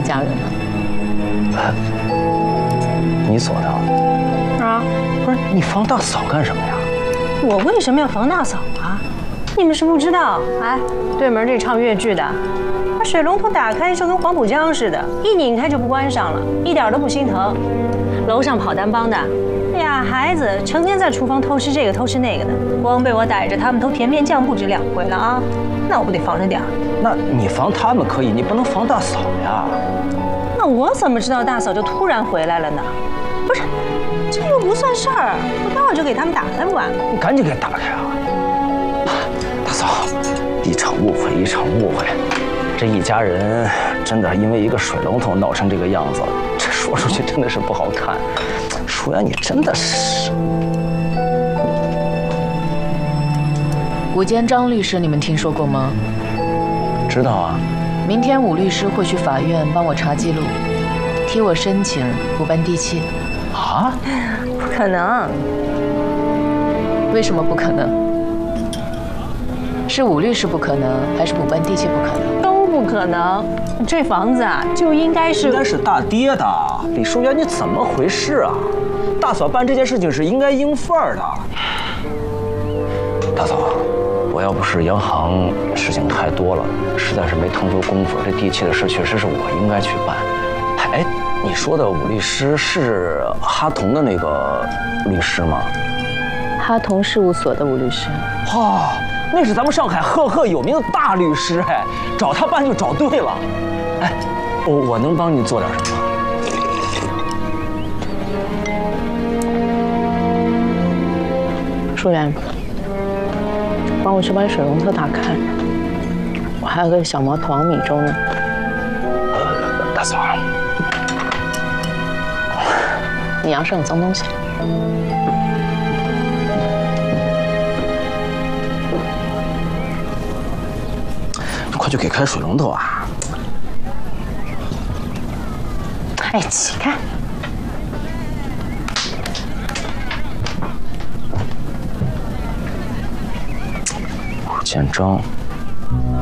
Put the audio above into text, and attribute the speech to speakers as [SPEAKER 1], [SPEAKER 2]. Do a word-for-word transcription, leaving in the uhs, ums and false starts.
[SPEAKER 1] 家人呢？
[SPEAKER 2] 你锁的？
[SPEAKER 1] 啊，
[SPEAKER 2] 不是你防大嫂干什么呀？
[SPEAKER 3] 我为什么要防大嫂啊？你们是不知道，哎，对门这唱越剧的，把水龙头打开就跟黄浦江似的，一拧开就不关上了，一点都不心疼。楼上跑单帮的，俩孩子成天在厨房偷吃这个偷吃那个的，光被我逮着，他们偷甜面酱不止两回了啊！那我不得防着点儿？
[SPEAKER 2] 那你防他们可以，你不能防大嫂呀。
[SPEAKER 3] 那我怎么知道大嫂就突然回来了呢？不是，这又不算事儿，我待会儿就给他们打开不完？
[SPEAKER 2] 你赶紧给打开啊！大嫂，一场误会，一场误会，这一家人真的因为一个水龙头闹成这个样子，这说出去真的是不好看。舒媛，你真的是……
[SPEAKER 1] 古坚张律师，你们听说过吗？
[SPEAKER 2] 知道啊。
[SPEAKER 1] 明天武律师会去法院帮我查记录，替我申请补办地契。
[SPEAKER 2] 啊？
[SPEAKER 3] 不可能！
[SPEAKER 1] 为什么不可能？是武律师不可能，还是补办地契不可能？
[SPEAKER 3] 都不可能！这房子啊，就应该是……
[SPEAKER 2] 应该是大爹的。李淑媛，你怎么回事啊？大嫂办这件事情是应该应份儿的。大嫂，我要不是洋行事情太多了，实在是没腾出功夫，这地契的事确实是我应该去办。哎，你说的武律师是哈同的那个律师吗？
[SPEAKER 1] 哈同事务所的武律师。
[SPEAKER 2] 哦，那是咱们上海赫赫有名的大律师，哎，找他办就找对了。哎，我我能帮你做点什么？
[SPEAKER 1] 舒媛，帮我去把水龙头打开，我还有个小毛头米粥呢。
[SPEAKER 2] 呃，大嫂，
[SPEAKER 1] 你牙上有脏东西。
[SPEAKER 2] 快去给开水龙头啊！
[SPEAKER 3] 哎，起开！
[SPEAKER 2] 古建章。